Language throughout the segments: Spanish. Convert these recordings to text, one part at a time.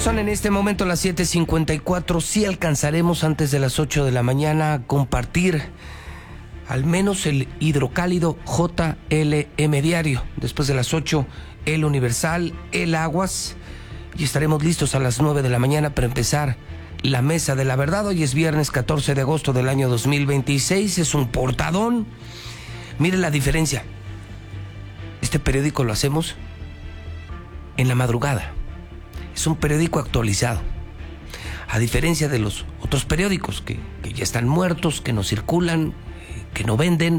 Son en este momento las 7:54. Sí alcanzaremos antes de las 8 de la mañana a compartir al menos el hidrocálido JLM diario. Después de las 8, el Universal, el Aguas. Y estaremos listos a las 9 de la mañana para empezar la Mesa de la Verdad. Hoy es viernes 14 de agosto del año 2026. Es un portadón. Mire la diferencia. Este periódico lo hacemos en la madrugada. Es un periódico actualizado. A diferencia de los otros periódicos que ya están muertos, que no circulan, que no venden,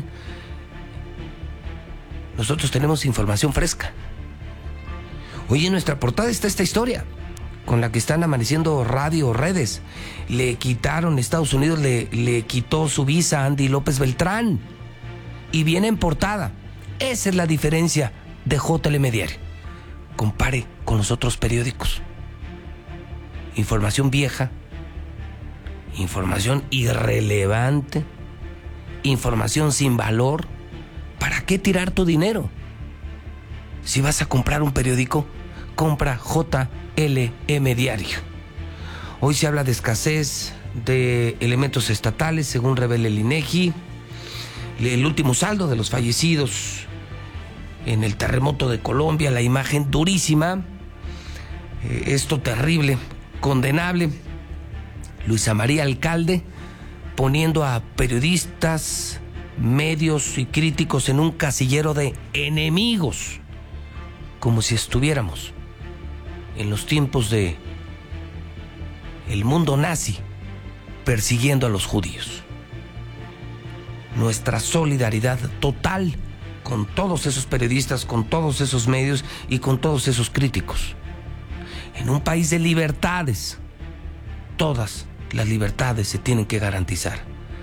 nosotros tenemos información fresca. Hoy en nuestra portada está esta historia con la que están amaneciendo radio, redes. Le quitaron, Estados Unidos le quitó su visa a Andy López Beltrán. Y viene en portada. Esa es la diferencia de JLM Diario. Compare con los otros periódicos. Información vieja, información irrelevante, información sin valor. ¿Para qué tirar tu dinero? Si vas a comprar un periódico, compra JLM Diario. Hoy se habla de escasez de elementos estatales, según revela el INEGI. El último saldo de los fallecidos en el terremoto de Colombia, la imagen durísima, esto terrible, condenable. Luisa María Alcalde poniendo a periodistas, medios y críticos en un casillero de enemigos, como si estuviéramos en los tiempos de el mundo nazi persiguiendo a los judíos. Nuestra solidaridad total con todos esos periodistas, con todos esos medios y con todos esos críticos. En un país de libertades, todas las libertades se tienen que garantizar.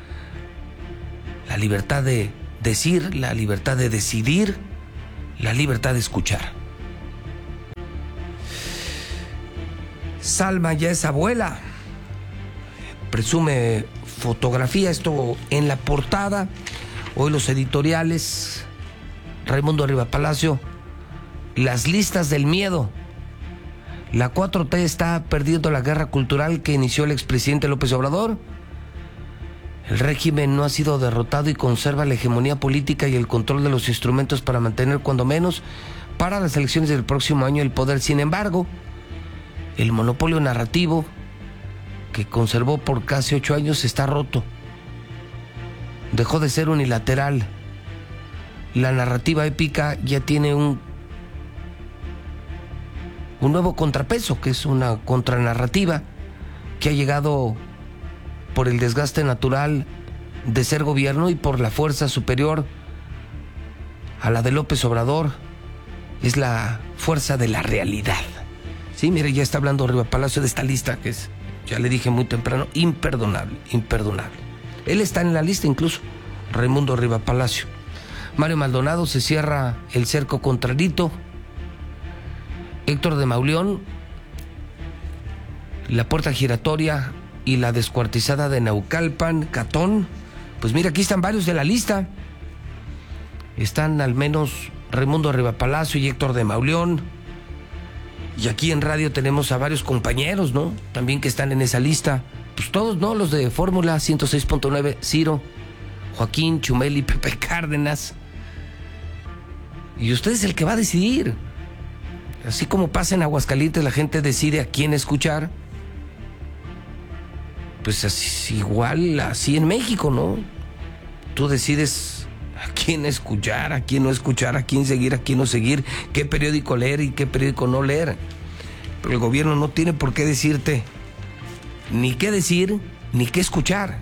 La libertad de decir, la libertad de decidir, la libertad de escuchar. Salma ya es abuela. Presume fotografía, esto en la portada. Hoy los editoriales. Raimundo Arriba Palacio, las listas del miedo. La 4T está perdiendo la guerra cultural que inició el expresidente López Obrador. El régimen no ha sido derrotado y conserva la hegemonía política y el control de los instrumentos para mantener, cuando menos, para las elecciones del próximo año el poder. Sin embargo, el monopolio narrativo que conservó por casi 8 años está roto. Dejó de ser unilateral. La narrativa épica ya tiene un nuevo contrapeso, que es una contranarrativa que ha llegado por el desgaste natural de ser gobierno y por la fuerza superior a la de López Obrador. Es la fuerza de la realidad. Sí, mire, ya está hablando Arriba Palacio de esta lista que es, ya le dije muy temprano, imperdonable. Él está en la lista incluso, Raimundo Arriba Palacio. Mario Maldonado, se cierra el cerco contra Rito. Héctor de Mauleón, la puerta giratoria y la descuartizada de Naucalpan, Catón. Pues mira, aquí están varios de la lista. Están al menos Raimundo Arriba Palacio y Héctor de Mauleón. Y aquí en radio tenemos a varios compañeros, ¿no? También que están en esa lista. Pues todos, ¿no? Los de Fórmula 106.9, Ciro, Joaquín, Chumeli, Pepe Cárdenas. Y usted es el que va a decidir. Así como pasa en Aguascalientes, la gente decide a quién escuchar. Pues así, igual así en México, ¿no? Tú decides a quién escuchar, a quién no escuchar, a quién seguir, a quién no seguir, qué periódico leer y qué periódico no leer. Pero el gobierno no tiene por qué decirte ni qué decir, ni qué escuchar.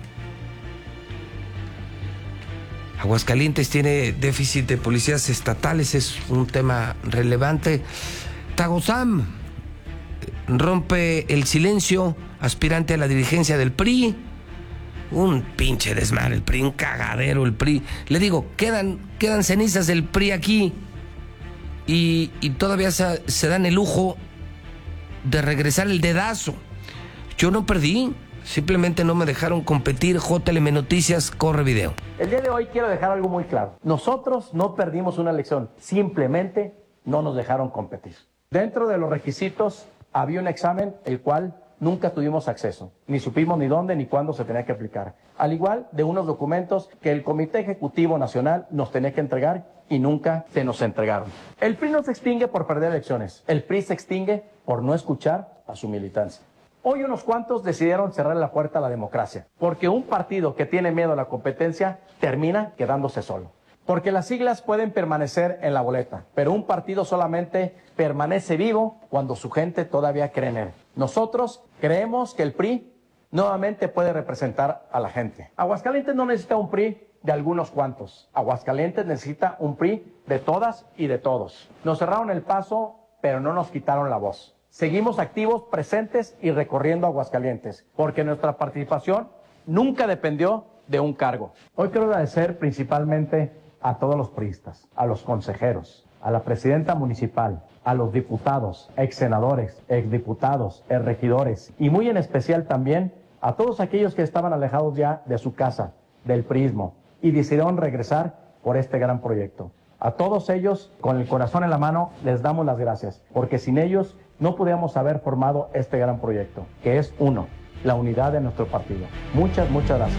Aguascalientes tiene déficit de policías estatales, es un tema relevante. Tagozam rompe el silencio, aspirante a la dirigencia del PRI. Un pinche desmadre el PRI, un cagadero el PRI. Le digo, quedan cenizas del PRI aquí y todavía se dan el lujo de regresar el dedazo. Yo no perdí, simplemente no me dejaron competir. JLM Noticias, corre video. El día de hoy quiero dejar algo muy claro. Nosotros no perdimos una elección, simplemente no nos dejaron competir. Dentro de los requisitos había un examen el cual nunca tuvimos acceso, ni supimos ni dónde ni cuándo se tenía que aplicar. Al igual de unos documentos que el Comité Ejecutivo Nacional nos tenía que entregar y nunca se nos entregaron. El PRI no se extingue por perder elecciones, el PRI se extingue por no escuchar a su militancia. Hoy unos cuantos decidieron cerrar la puerta a la democracia, porque un partido que tiene miedo a la competencia termina quedándose solo. Porque las siglas pueden permanecer en la boleta, pero un partido solamente permanece vivo cuando su gente todavía cree en él. Nosotros creemos que el PRI nuevamente puede representar a la gente. Aguascalientes no necesita un PRI de algunos cuantos. Aguascalientes necesita un PRI de todas y de todos. Nos cerraron el paso, pero no nos quitaron la voz. Seguimos activos, presentes y recorriendo Aguascalientes, porque nuestra participación nunca dependió de un cargo. Hoy quiero agradecer principalmente a todos los priistas, a los consejeros, a la presidenta municipal, a los diputados, ex senadores, ex diputados, ex regidores y muy en especial también a todos aquellos que estaban alejados ya de su casa, del priismo y decidieron regresar por este gran proyecto. A todos ellos, con el corazón en la mano, les damos las gracias, porque sin ellos no podíamos haber formado este gran proyecto, que es uno, la unidad de nuestro partido. Muchas gracias.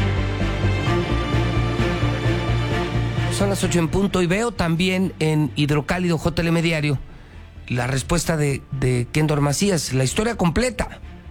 Son las 8 en punto y veo también en Hidrocálido JLM Diario la respuesta de Kendor Macías, la historia completa,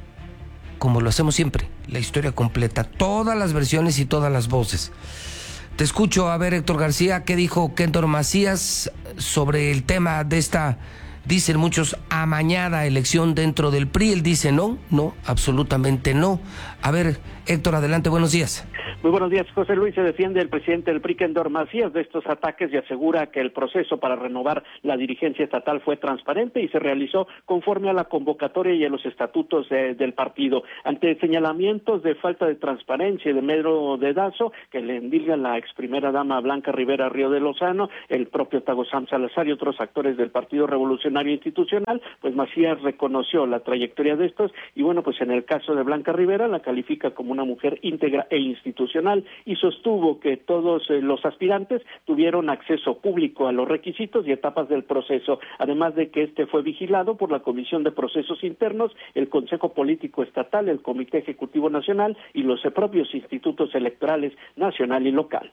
como lo hacemos siempre, la historia completa, todas las versiones y todas las voces. Te escucho, a ver, Héctor García, ¿qué dijo Kendor Macías sobre el tema de esta, dicen muchos, amañada elección dentro del PRI? Él dice no, absolutamente no. A ver, Héctor, adelante, buenos días. Muy buenos días, José Luis. Se defiende el presidente del PRI, Kendor Macías, de estos ataques y asegura que el proceso para renovar la dirigencia estatal fue transparente y se realizó conforme a la convocatoria y a los estatutos del partido. Ante señalamientos de falta de transparencia y de mero dedazo que le endilga la ex primera dama Blanca Rivera Río de Lozano, el propio Tagozam Salazar y otros actores del Partido Revolucionario Institucional, pues Macías reconoció la trayectoria de estos y bueno, pues en el caso de Blanca Rivera la califica como una mujer íntegra e institucional y sostuvo que todos los aspirantes tuvieron acceso público a los requisitos y etapas del proceso, además de que este fue vigilado por la Comisión de Procesos Internos, el Consejo Político Estatal, el Comité Ejecutivo Nacional y los propios institutos electorales nacional y local.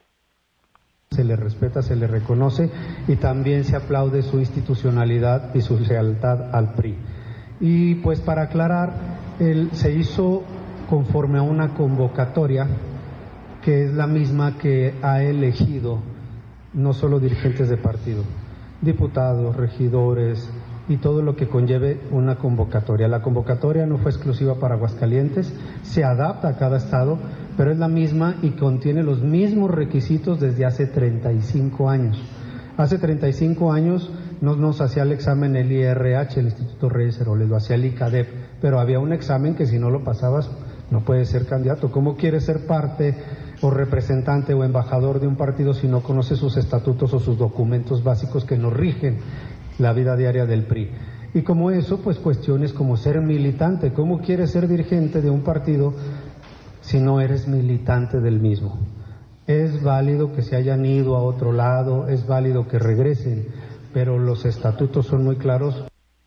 Se le respeta, se le reconoce y también se aplaude su institucionalidad y su lealtad al PRI. Y pues para aclarar, se hizo conforme a una convocatoria que es la misma que ha elegido no solo dirigentes de partido, diputados, regidores y todo lo que conlleve una convocatoria. La convocatoria no fue exclusiva para Aguascalientes, se adapta a cada estado, pero es la misma y contiene los mismos requisitos desde hace 35 años. Hace 35 años no nos hacía el examen el IRH, el Instituto Reyes Heroles, lo hacía el ICADEP, pero había un examen que si no lo pasabas no puedes ser candidato. ¿Cómo quieres ser parte o representante o embajador de un partido si no conoces sus estatutos o sus documentos básicos que nos rigen la vida diaria del PRI? Y como eso, pues cuestiones como ser militante. ¿Cómo quieres ser dirigente de un partido si no eres militante del mismo? Es válido que se hayan ido a otro lado, es válido que regresen, pero los estatutos son muy claros.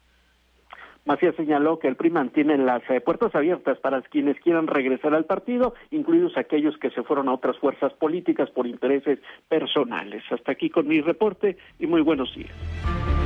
Macías señaló que el PRI mantiene las puertas abiertas para quienes quieran regresar al partido, incluidos aquellos que se fueron a otras fuerzas políticas por intereses personales. Hasta aquí con mi reporte y muy buenos días.